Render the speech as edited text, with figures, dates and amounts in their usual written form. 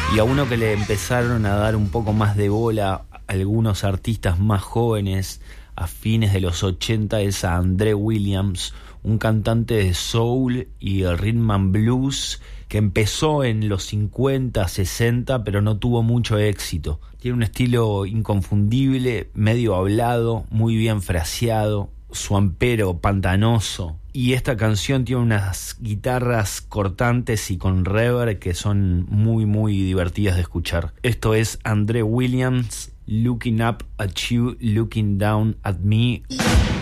Y a uno que le empezaron a dar un poco más de bola algunos artistas más jóvenes a fines de los 80 es a André Williams, un cantante de soul y el rhythm and blues que empezó en los 50, 60, pero no tuvo mucho éxito. Tiene un estilo inconfundible, medio hablado, muy bien fraseado, swampero, pantanoso. Y esta canción tiene unas guitarras cortantes y con reverb que son muy, muy divertidas de escuchar. Esto es André Williams, Looking Up at You, Looking Down at Me.